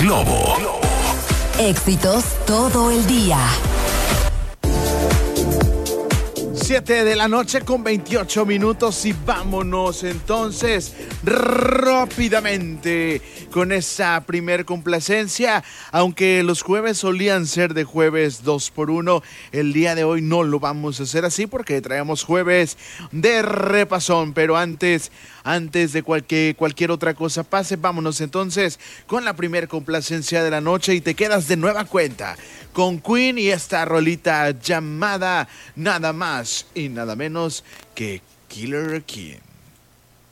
Globo. Éxitos todo el día. 7 de la noche con 28 minutos y vámonos entonces rápidamente con esa primer complacencia. Aunque los jueves solían ser de jueves 2x1, el día de hoy no lo vamos a hacer así porque traemos jueves de repasón. Pero antes de cualquier otra cosa pase, vámonos entonces con la primer complacencia de la noche y te quedas de nueva cuenta con Queen y esta rolita llamada nada más y nada menos que Killer King.